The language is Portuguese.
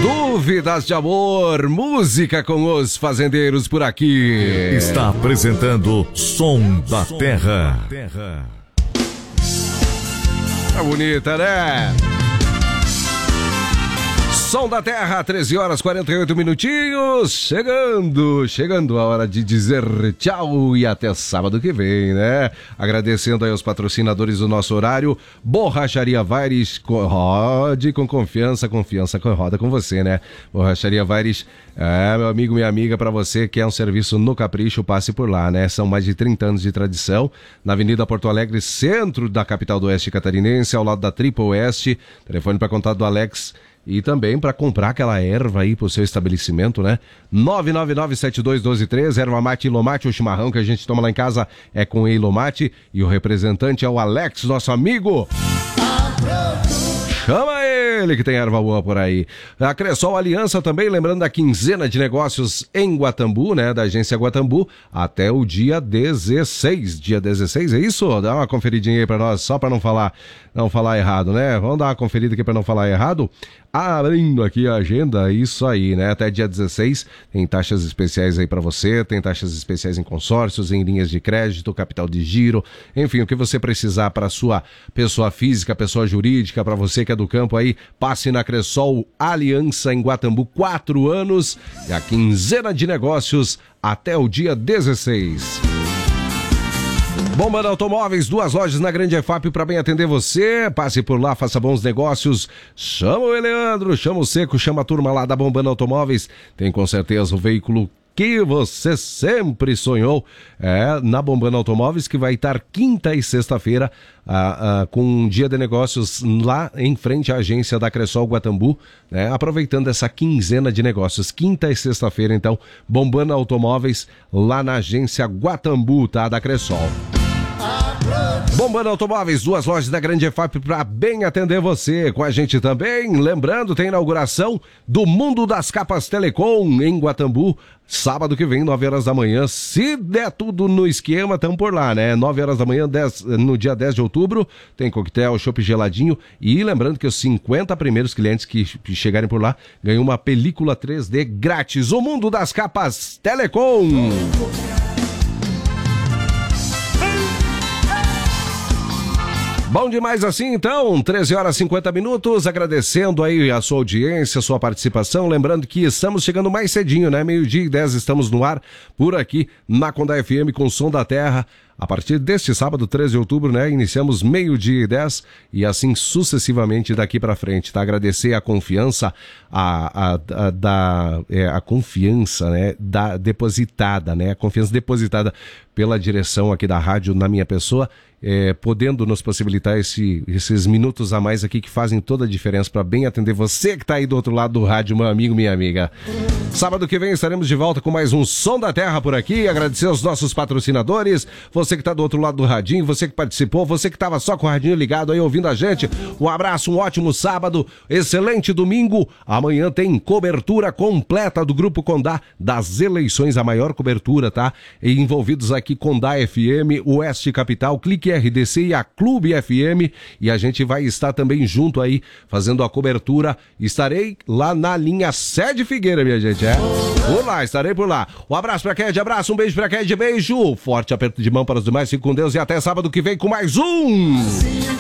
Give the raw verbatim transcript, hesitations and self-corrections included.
Dúvidas de amor, música com os fazendeiros por aqui. Está apresentando Som da Terra. Tá bonita, né? Som da Terra, treze horas e quarenta e oito minutinhos. Chegando, chegando a hora de dizer tchau e até sábado que vem, né? Agradecendo aí aos patrocinadores do nosso horário. Borracharia Vaires, rode com confiança, confiança roda com você, né? Borracharia Vaires, é, meu amigo, minha amiga, para você que é um serviço no capricho, passe por lá, né? São mais de trinta anos de tradição, na Avenida Porto Alegre, centro da capital do Oeste catarinense, ao lado da Triple Oeste. Telefone para contato do Alex. E também para comprar aquela erva aí pro seu estabelecimento, né? nove nove nove sete dois um dois três, erva mate Ilomate, o chimarrão que a gente toma lá em casa é com Ilomate. E o representante é o Alex, nosso amigo. Chama ele que tem erva boa por aí. A Cressol Aliança também, lembrando da quinzena de negócios em Guatambu, né? Da agência Guatambu, até o dia dezesseis. Dia dezesseis, é isso? Dá uma conferidinha aí pra nós, só pra não falar, não falar errado, né? Vamos dar uma conferida aqui pra não falar errado. Abrindo aqui a agenda, isso aí, né? Até dia dezesseis tem taxas especiais aí pra você, tem taxas especiais em consórcios, em linhas de crédito, capital de giro, enfim, o que você precisar para sua pessoa física, pessoa jurídica, para você que é do campo aí, passe na Cressol Aliança em Guatambu, quatro anos, e a quinzena de negócios até o dia dezesseis. Bomba Automóveis, duas lojas na Grande F A P para bem atender você. Passe por lá, faça bons negócios. Chama o Eleandro, chama o Seco, chama a turma lá da Bomba Automóveis. Tem com certeza o veículo que você sempre sonhou. É na Bombando Automóveis, que vai estar quinta e sexta-feira ah, ah, com um dia de negócios lá em frente à agência da Cressol Guatambu, né? Aproveitando essa quinzena de negócios, quinta e sexta-feira, então, Bombando Automóveis lá na agência Guatambu, tá? Da Cressol. Bombando Automóveis, duas lojas da Grande F A P para bem atender você. Com a gente também, lembrando, tem inauguração do Mundo das Capas Telecom em Guatambu, sábado que vem, nove horas da manhã. Se der tudo no esquema, estamos por lá, né? nove horas da manhã, dez, no dia dez de outubro, tem coquetel, chopp geladinho. E lembrando que os cinquenta primeiros clientes que chegarem por lá ganham uma película três D grátis. O Mundo das Capas Telecom. Bom demais assim, então, treze horas e cinquenta minutos, agradecendo aí a sua audiência, a sua participação, lembrando que estamos chegando mais cedinho, né, meio-dia e dez, estamos no ar, por aqui, na Condá F M, com o Som da Terra. A partir deste sábado, treze de outubro, né, iniciamos meio-dia e dez e assim sucessivamente daqui para frente, tá? Agradecer a confiança, a, a, a, da, é, a confiança, né, da depositada, né, a confiança depositada pela direção aqui da rádio na minha pessoa, é, podendo nos possibilitar esse, esses minutos a mais aqui que fazem toda a diferença para bem atender você que tá aí do outro lado do rádio, meu amigo, minha amiga. Sábado que vem estaremos de volta com mais um Som da Terra por aqui, agradecer aos nossos patrocinadores, você que tá do outro lado do radinho, você que participou, você que tava só com o radinho ligado aí ouvindo a gente, um abraço, um ótimo sábado, excelente domingo. Amanhã tem cobertura completa do Grupo Condá das eleições, a maior cobertura, tá? E envolvidos aqui Condá F M, Oeste Capital, Clique R D C e a Clube F M, e a gente vai estar também junto aí fazendo a cobertura. Estarei lá na linha Sede Figueira, minha gente, é? Por lá, estarei por lá. Um abraço pra Ked, abraço, um beijo pra Ked, beijo, forte aperto de mão para os demais, fique com Deus e até sábado que vem com mais um